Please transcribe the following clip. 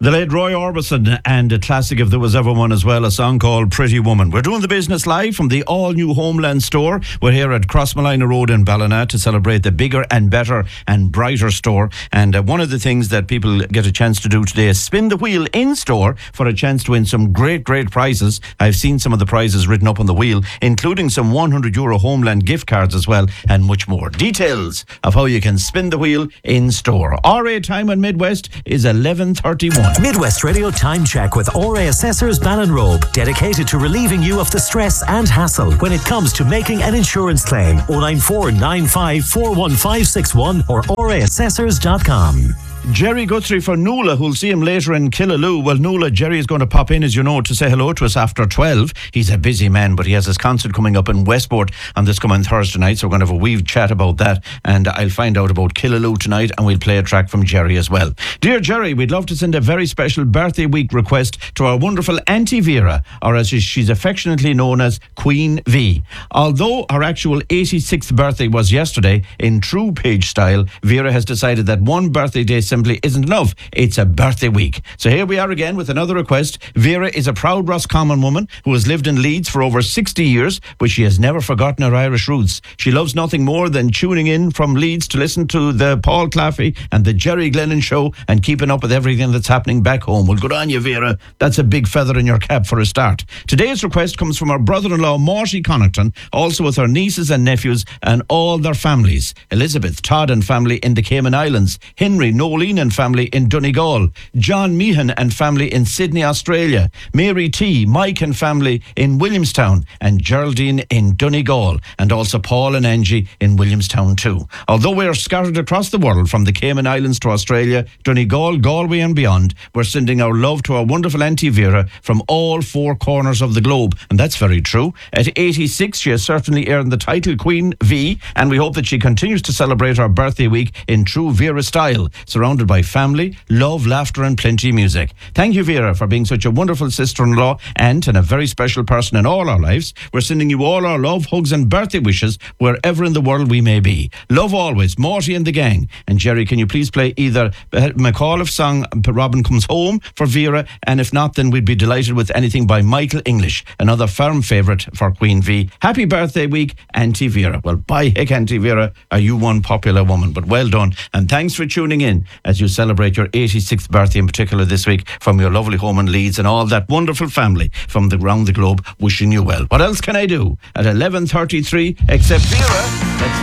The late Roy Orbison and a classic if there was ever one as well, a song called Pretty Woman. We're doing the business live from the all-new Homeland store. We're here at Crossmolina Road in Ballina to celebrate the bigger and better and brighter store. And one of the things that people get a chance to do today is spin the wheel in store for a chance to win some great prizes. I've seen some of the prizes written up on the wheel, including some €100 Homeland gift cards as well, and much more. Details of how you can spin the wheel in store. RA time on Midwest is 11:31. Midwest Radio Time Check with RA Assessors Ballinrobe, dedicated to relieving you of the stress and hassle when it comes to making an insurance claim. 094 95 41561 or raassessors.com. Jerry Guthrie for Nuala, who'll see him later in Killaloo. Well, Nuala, Jerry is going to pop in, as you know, to say hello to us after 12. He's a busy man, but he has his concert coming up in Westport on this coming Thursday night, so we're going to have a wee chat about that, and I'll find out about Killaloo tonight, and we'll play a track from Jerry as well. Dear Jerry, we'd love to send a very special birthday week request to our wonderful Auntie Vera, or as she's affectionately known as Queen V. Although her actual 86th birthday was yesterday, in true Page style, Vera has decided that one birthday day simply isn't enough. It's a birthday week. So here we are again with another request. Vera is a proud Roscommon woman who has lived in Leeds for over 60 years, but she has never forgotten her Irish roots. She loves nothing more than tuning in from Leeds to listen to the Paul Claffey and the Jerry Glennon show and keeping up with everything that's happening back home. Well, good on you, Vera. That's a big feather in your cap for a start. Today's request comes from her brother-in-law, Marty Connaughton, also with her nieces and nephews and all their families. Elizabeth, Todd and family in the Cayman Islands. Henry, Nolene and family in Donegal. John Meehan and family in Sydney, Australia. Mary T, Mike and family in Williamstown, and Geraldine in Donegal, and also Paul and Angie in Williamstown too. Although we are scattered across the world from the Cayman Islands to Australia, Donegal, Galway and beyond, we're sending our love to our wonderful Auntie Vera from all four corners of the globe, and that's very true. At 86, she has certainly earned the title Queen V, and we hope that she continues to celebrate her birthday week in true Vera style, surrounded by family, love, laughter and plenty of music. Thank you, Vera, for being such a wonderful sister-in-law and a very special person in all our lives. We're sending you all our love, hugs and birthday wishes wherever in the world we may be. Love always, Morty and the gang. And Jerry, can you please play either McAuliffe's song Robin Comes Home for Vera, and if not, then we'd be delighted with anything by Michael English, another firm favourite for Queen V. Happy birthday week, Auntie Vera. Well, by heck, Auntie Vera, are you one popular woman, but well done. And thanks for tuning in as you celebrate your 86th birthday in particular this week from your lovely home in Leeds and all that wonderful family from around the globe wishing you well. What else can I do at 11:33 except Vera? Let's